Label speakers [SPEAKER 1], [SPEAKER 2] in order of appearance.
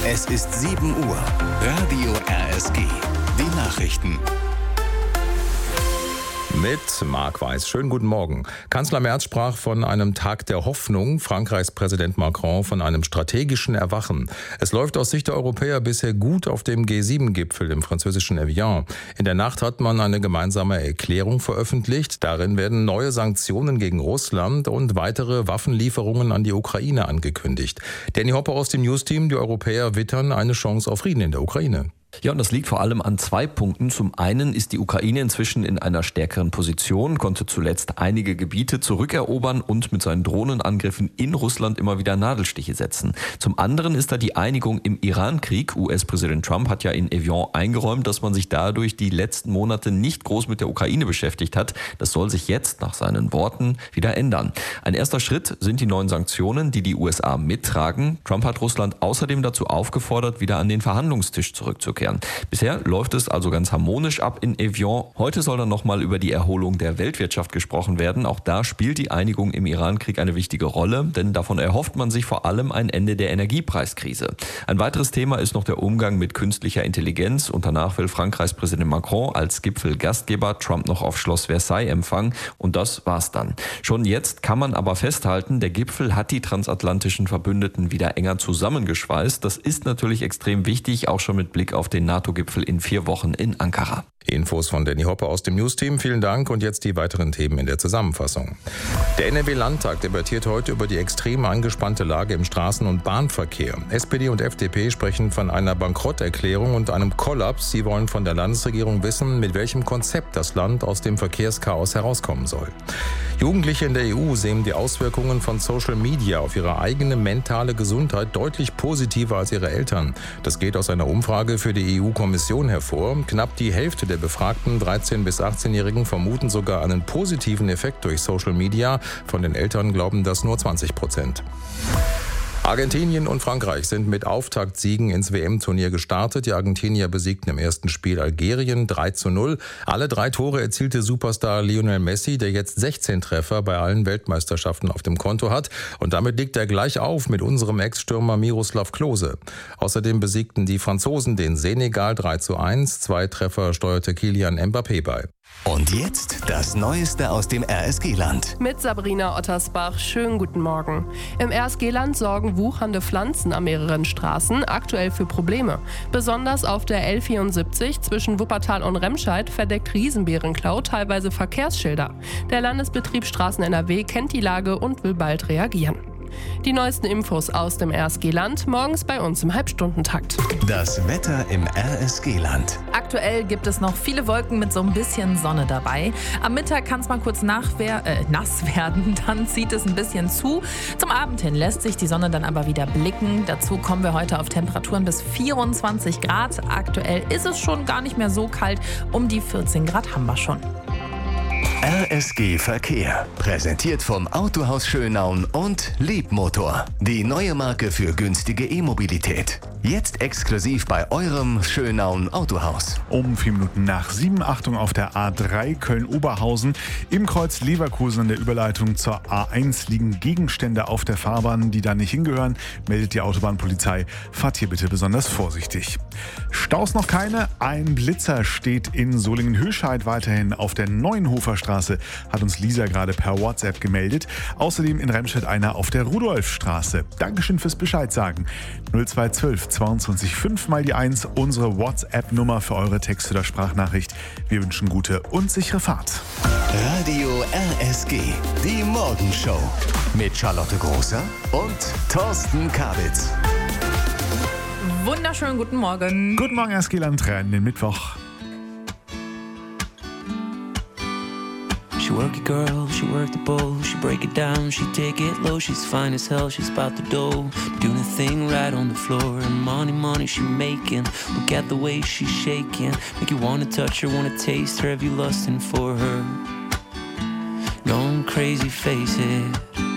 [SPEAKER 1] Es ist 7 Uhr. Radio RSG. Die Nachrichten.
[SPEAKER 2] Mit Marc Weiß. Schönen guten Morgen. Kanzler Merz sprach von einem Tag der Hoffnung, Frankreichs Präsident Macron von einem strategischen Erwachen. Es läuft aus Sicht der Europäer bisher gut auf dem G7-Gipfel im französischen Evian. In der Nacht hat man eine gemeinsame Erklärung veröffentlicht. Darin werden neue Sanktionen gegen Russland und weitere Waffenlieferungen an die Ukraine angekündigt. Danny Hopper aus dem News-Team, die Europäer wittern eine Chance auf Frieden in der Ukraine.
[SPEAKER 3] Ja, und das liegt vor allem an 2 Punkten. Zum einen ist die Ukraine inzwischen in einer stärkeren Position, konnte zuletzt einige Gebiete zurückerobern und mit seinen Drohnenangriffen in Russland immer wieder Nadelstiche setzen. Zum anderen ist da die Einigung im Iran-Krieg. US-Präsident Trump hat ja in Evian eingeräumt, dass man sich dadurch die letzten Monate nicht groß mit der Ukraine beschäftigt hat. Das soll sich jetzt nach seinen Worten wieder ändern. Ein erster Schritt sind die neuen Sanktionen, die die USA mittragen. Trump hat Russland außerdem dazu aufgefordert, wieder an den Verhandlungstisch zurückzukehren. Bisher läuft es also ganz harmonisch ab in Evian. Heute soll dann nochmal über die Erholung der Weltwirtschaft gesprochen werden. Auch da spielt die Einigung im Iran-Krieg eine wichtige Rolle, denn davon erhofft man sich vor allem ein Ende der Energiepreiskrise. Ein weiteres Thema ist noch der Umgang mit künstlicher Intelligenz. Und danach will Frankreichs Präsident Macron als Gipfelgastgeber Trump noch auf Schloss Versailles empfangen. Und das war's dann. Schon jetzt kann man aber festhalten, der Gipfel hat die transatlantischen Verbündeten wieder enger zusammengeschweißt. Das ist natürlich extrem wichtig, auch schon mit Blick auf den NATO-Gipfel in 4 Wochen in Ankara.
[SPEAKER 2] Infos von Danny Hopper aus dem News-Team. Vielen Dank und jetzt die weiteren Themen in der Zusammenfassung. Der NRW-Landtag debattiert heute über die extrem angespannte Lage im Straßen- und Bahnverkehr. SPD und FDP sprechen von einer Bankrotterklärung und einem Kollaps. Sie wollen von der Landesregierung wissen, mit welchem Konzept das Land aus dem Verkehrschaos herauskommen soll. Jugendliche in der EU sehen die Auswirkungen von Social Media auf ihre eigene mentale Gesundheit deutlich positiver als ihre Eltern. Das geht aus einer Umfrage für die EU-Kommission hervor. Knapp die Hälfte der befragten 13- bis 18-Jährigen vermuten sogar einen positiven Effekt durch Social Media. Von den Eltern glauben das nur 20%. Argentinien und Frankreich sind mit Auftaktsiegen ins WM-Turnier gestartet. Die Argentinier besiegten im ersten Spiel Algerien 3:0. Alle 3 Tore erzielte Superstar Lionel Messi, der jetzt 16 Treffer bei allen Weltmeisterschaften auf dem Konto hat. Und damit liegt er gleich auf mit unserem Ex-Stürmer Miroslav Klose. Außerdem besiegten die Franzosen den Senegal 3:1. 2 Treffer steuerte Kylian Mbappé bei.
[SPEAKER 1] Und jetzt das Neueste aus dem RSG-Land.
[SPEAKER 4] Mit Sabrina Ottersbach. Schönen guten Morgen. Im RSG-Land sorgen wuchernde Pflanzen an mehreren Straßen aktuell für Probleme. Besonders auf der L74 zwischen Wuppertal und Remscheid verdeckt Riesenbeerenklau teilweise Verkehrsschilder. Der Landesbetrieb Straßen NRW kennt die Lage und will bald reagieren. Die neuesten Infos aus dem RSG-Land morgens bei uns im Halbstundentakt.
[SPEAKER 1] Das Wetter im RSG-Land.
[SPEAKER 5] Aktuell gibt es noch viele Wolken mit so ein bisschen Sonne dabei. Am Mittag kann es mal kurz nass werden, dann zieht es ein bisschen zu. Zum Abend hin lässt sich die Sonne dann aber wieder blicken. Dazu kommen wir heute auf Temperaturen bis 24 Grad. Aktuell ist es schon gar nicht mehr so kalt. Um die 14 Grad haben wir schon.
[SPEAKER 1] RSG Verkehr. Präsentiert vom Autohaus Schönaun und Liebmotor. Die neue Marke für günstige E-Mobilität. Jetzt exklusiv bei eurem Schönaun Autohaus.
[SPEAKER 6] Um 4 Minuten nach 7, Achtung auf der A3 Köln-Oberhausen. Im Kreuz Leverkusen an der Überleitung zur A1 liegen Gegenstände auf der Fahrbahn, die da nicht hingehören. Meldet die Autobahnpolizei. Fahrt hier bitte besonders vorsichtig. Staus noch keine. Ein Blitzer steht in Solingen-Höscheid weiterhin auf der Neuenhofer Straße, hat uns Lisa gerade per WhatsApp gemeldet. Außerdem in Remscheid einer auf der Rudolfstraße. Dankeschön fürs Bescheid sagen. 0212 22 5 mal die 1, unsere WhatsApp-Nummer für eure Text- oder Sprachnachricht. Wir wünschen gute und sichere Fahrt.
[SPEAKER 1] Radio RSG, die Morgenshow. Mit Charlotte Großer und Thorsten Kabitz.
[SPEAKER 5] Wunderschönen guten Morgen.
[SPEAKER 6] Guten Morgen, RSG-Land, rein in den Mittwoch.
[SPEAKER 7] She work it, girl, she work the bowl. She break it down, she take it low. She's fine as hell, she's about the dough. Doing a thing right on the floor. And money she making. Look at the way she's shaking. Make you wanna touch her, wanna taste her. Have you lusting for her? Going crazy, face it.